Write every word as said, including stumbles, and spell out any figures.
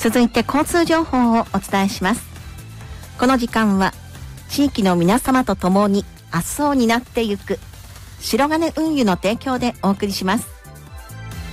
続いて交通情報をお伝えします。この時間は地域の皆様と共に明日を担ってゆく白金運輸の提供でお送りします。